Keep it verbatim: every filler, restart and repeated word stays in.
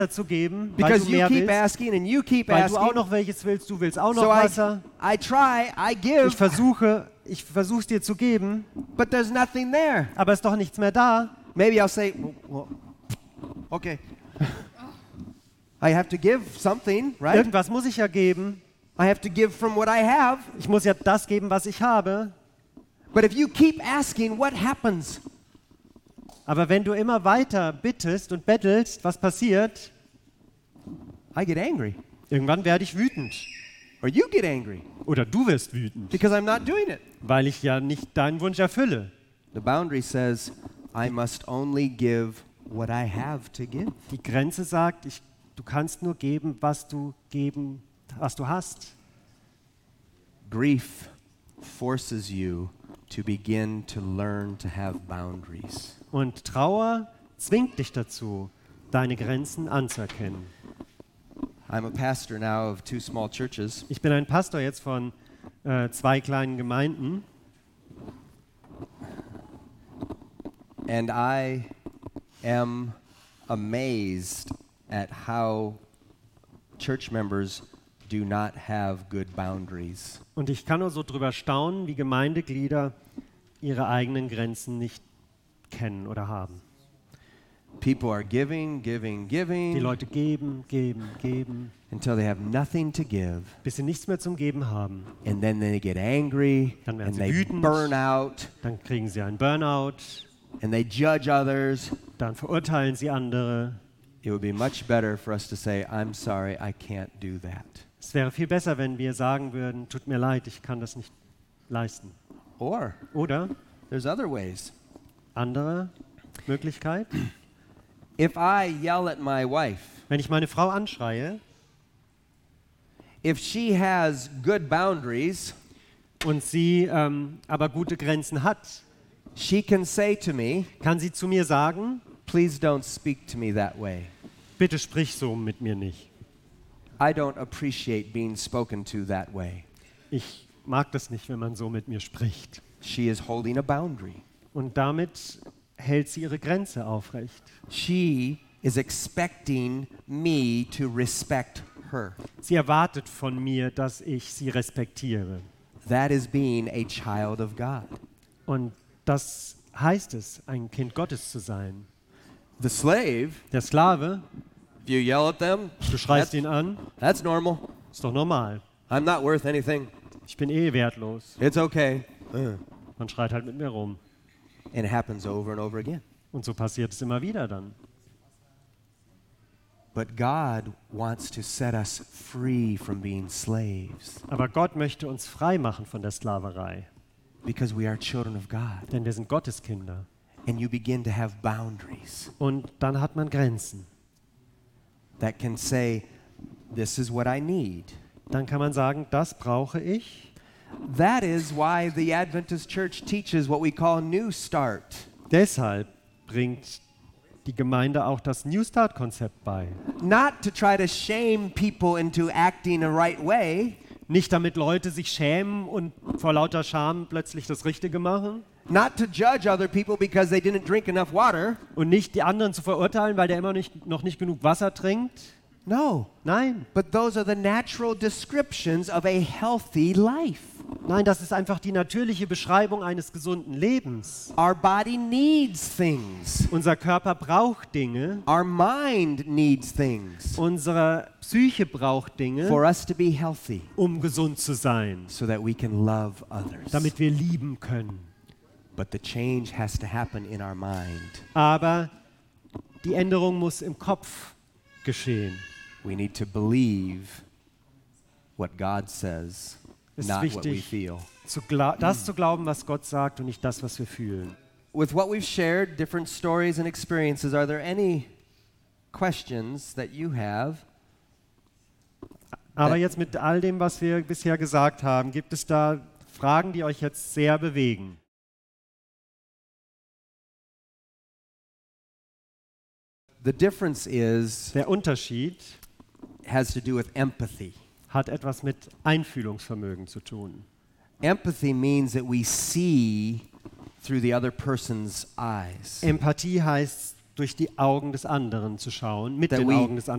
zu geben, weil because du you mehr keep willst, asking and you keep weil du auch asking. noch welches willst, du willst auch noch So Wasser. I, I try, I Ich give, versuche, ich versuche es dir zu geben, but there's nothing there. aber es ist doch nichts mehr da. Maybe I'll say, well, well, okay. I have to give something, right? Irgendwas muss ich ja geben. I have to give from what I have. Ich muss ja das geben, was ich habe. But if you keep asking, what happens? Aber wenn du immer weiter bittest und bettelst, was passiert? I get angry. Irgendwann werde ich wütend. Or you get angry Oder du wirst wütend, because I'm not doing it. weil ich ja nicht deinen Wunsch erfülle. The boundary says, I must only give what I have to give. Die Grenze sagt, ich, du kannst nur geben, was du geben, was du hast. Grief forces you to begin to learn to have boundaries. Und Trauer zwingt dich dazu, deine Grenzen anzuerkennen. I'm a pastor now of two small churches, Ich bin ein Pastor jetzt von äh, zwei kleinen Gemeinden and I am amazed at how church members do not have good boundaries. und ich kann nur so drüber staunen, wie Gemeindeglieder ihre eigenen Grenzen nicht kennen oder haben. People are giving, giving, Die giving Leute geben, geben, geben, until they have nothing to give, bis sie nichts mehr zum Geben haben. and then they get angry Dann werden and sie they wütend. burn out Dann kriegen sie einen Burnout, and they judge others. dann verurteilen sie andere. It would be much better for us to say, I'm sorry, I can't do that. Es wäre viel besser, wenn wir sagen würden, tut mir leid, ich kann das nicht leisten. Or Oder there's other ways. andere Möglichkeit, If I yell at my wife, wenn ich meine Frau anschreie if she has good boundaries, und sie ähm, aber gute Grenzen hat, she can say to me, kann sie zu mir sagen, please don't speak to me that way. bitte sprich so mit mir nicht. I don't appreciate being spoken to that way. Ich mag das nicht, wenn man so mit mir spricht. She is holding a boundary. Und damit hält sie ihre Grenze aufrecht. She is expecting me to respect her. Sie erwartet von mir, dass ich sie respektiere. That is being a child of God. Und das heißt es, ein Kind Gottes zu sein. The slave, Der Sklave, if you yell at them, du schreist that's, ihn an, that's normal. ist doch normal. I'm not worth anything. Ich bin eh wertlos. It's okay. Uh. Man schreit halt mit mir rum. And it happens over and over again. Und so passiert es immer wieder dann. But God wants to set us free from being slaves Aber Gott möchte uns frei machen von der Sklaverei. because we are children of God. Denn wir sind Gottes Kinder. And you begin to have boundaries Und dann hat man Grenzen. that can say, this is what I need. Dann kann man sagen, das brauche ich. That is why the Adventist Church teaches what we call New Start. Deshalb bringt die Gemeinde auch das New Start-Konzept bei. Not to try to shame people into acting a right way, Nicht damit Leute sich schämen und vor lauter Scham plötzlich das Richtige machen. not to judge other people because they didn't drink enough water. Und nicht die anderen zu verurteilen, weil der immer nicht, noch nicht genug Wasser trinkt. No, Nein, but those are the natural descriptions of a healthy life. nein, das ist einfach die natürliche Beschreibung eines gesunden Lebens. Our body needs things. Unser Körper braucht Dinge, Our mind needs things unsere Psyche braucht Dinge, for us to be healthy um gesund zu sein, so that we can love others. damit wir lieben können. But the change has to happen in our mind. Aber die Änderung muss im Kopf geschehen. We need to believe what God says, Es ist not what we wichtig, feel. zu gla- das zu glauben, was Gott sagt und nicht das, was wir fühlen. With what we've shared, different stories and experiences, are there any questions that you have? Aber Äh. jetzt mit all dem, was wir bisher gesagt haben, gibt es da Fragen, die euch jetzt sehr bewegen? The difference is Der Unterschied has to do with empathy. hat etwas mit Einfühlungsvermögen zu tun. Empathy means that we see through the other person's eyes. Empathie heißt, durch die Augen des anderen zu schauen, mit That den we- Augen des